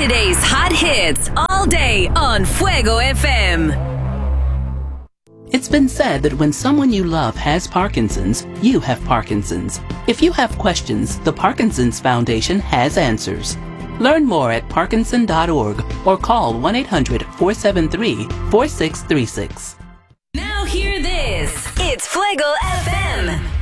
Today's hot hits all day on Fuego FM. It's been said that when someone you love has Parkinson's, you have Parkinson's. If you have questions, the Parkinson's Foundation has answers. Learn more at parkinson.org or call 1-800-473-4636. Now hear this. It's Fuego FM.